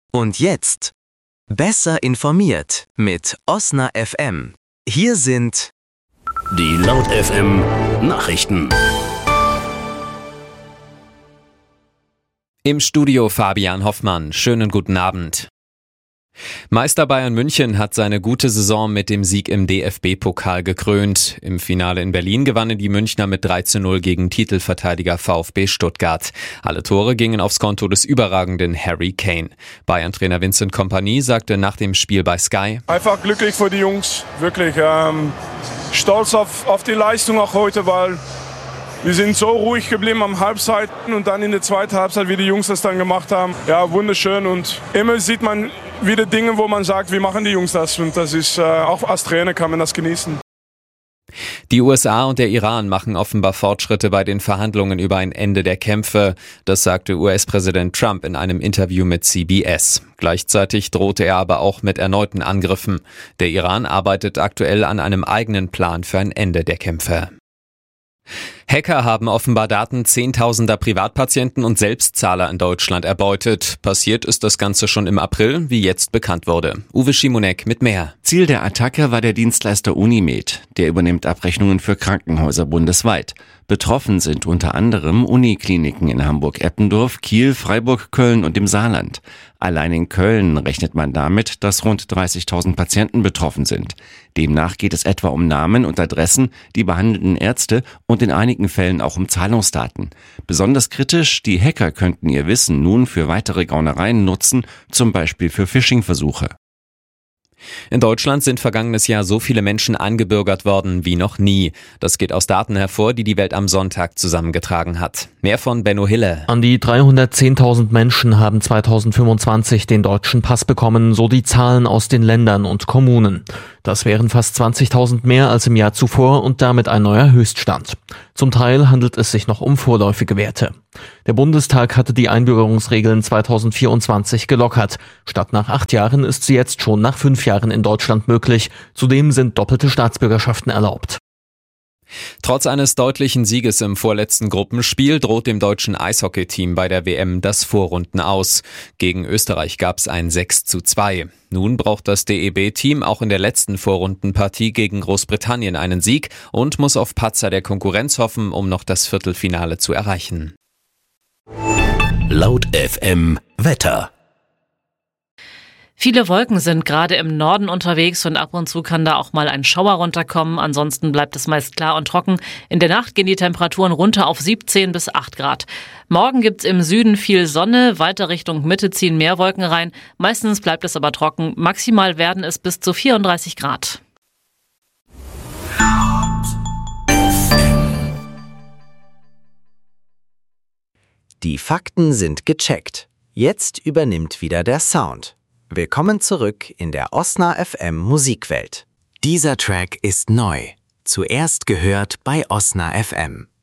Und jetzt besser informiert mit Osna FM. Hier sind die Laut FM Nachrichten. Im Studio Fabian Hoffmann. Schönen guten Abend. Meister Bayern München hat seine gute Saison mit dem Sieg im DFB-Pokal gekrönt. Im Finale in Berlin gewannen die Münchner mit 3:0 gegen Titelverteidiger VfB Stuttgart. Alle Tore gingen aufs Konto des überragenden Harry Kane. Bayern-Trainer Vincent Kompany sagte nach dem Spiel bei Sky: Einfach glücklich für die Jungs, wirklich stolz auf die Leistung auch heute, weil wir sind so ruhig geblieben am Halbzeiten und dann in der zweiten Halbzeit, wie die Jungs das dann gemacht haben. Ja, wunderschön, und immer sieht man wieder Dinge, wo man sagt, wie machen die Jungs das, und das ist, auch als Trainer kann man das genießen. Die USA und der Iran machen offenbar Fortschritte bei den Verhandlungen über ein Ende der Kämpfe. Das sagte US-Präsident Trump in einem Interview mit CBS. Gleichzeitig drohte er aber auch mit erneuten Angriffen. Der Iran arbeitet aktuell an einem eigenen Plan für ein Ende der Kämpfe. Hacker haben offenbar Daten zehntausender Privatpatienten und Selbstzahler in Deutschland erbeutet. Passiert ist das Ganze schon im April, wie jetzt bekannt wurde. Uwe Schimonek mit mehr. Ziel der Attacke war der Dienstleister Unimed. Der übernimmt Abrechnungen für Krankenhäuser bundesweit. Betroffen sind unter anderem Unikliniken in Hamburg-Eppendorf, Kiel, Freiburg, Köln und im Saarland. Allein in Köln rechnet man damit, dass rund 30.000 Patienten betroffen sind. Demnach geht es etwa um Namen und Adressen, die behandelnden Ärzte und in einigen Fällen auch um Zahlungsdaten. Besonders kritisch, die Hacker könnten ihr Wissen nun für weitere Gaunereien nutzen, zum Beispiel für Phishing-Versuche. In Deutschland sind vergangenes Jahr so viele Menschen eingebürgert worden wie noch nie. Das geht aus Daten hervor, die die Welt am Sonntag zusammengetragen hat. Mehr von Benno Hille. An die 310.000 Menschen haben 2025 den deutschen Pass bekommen, so die Zahlen aus den Ländern und Kommunen. Das wären fast 20.000 mehr als im Jahr zuvor und damit ein neuer Höchststand. Zum Teil handelt es sich noch um vorläufige Werte. Der Bundestag hatte die Einbürgerungsregeln 2024 gelockert. Statt nach 8 Jahren ist sie jetzt schon nach 5 Jahren in Deutschland möglich. Zudem sind doppelte Staatsbürgerschaften erlaubt. Trotz eines deutlichen Sieges im vorletzten Gruppenspiel droht dem deutschen Eishockeyteam bei der WM das Vorrunden aus. Gegen Österreich gab es ein 6:2. Nun braucht das DEB-Team auch in der letzten Vorrundenpartie gegen Großbritannien einen Sieg und muss auf Patzer der Konkurrenz hoffen, um noch das Viertelfinale zu erreichen. Laut FM Wetter. Viele Wolken sind gerade im Norden unterwegs und ab und zu kann da auch mal ein Schauer runterkommen. Ansonsten bleibt es meist klar und trocken. In der Nacht gehen die Temperaturen runter auf 17 bis 8 Grad. Morgen gibt's im Süden viel Sonne, weiter Richtung Mitte ziehen mehr Wolken rein. Meistens bleibt es aber trocken. Maximal werden es bis zu 34 Grad. Die Fakten sind gecheckt. Jetzt übernimmt wieder der Sound. Willkommen zurück in der Osna FM Musikwelt. Dieser Track ist neu. Zuerst gehört bei Osna FM.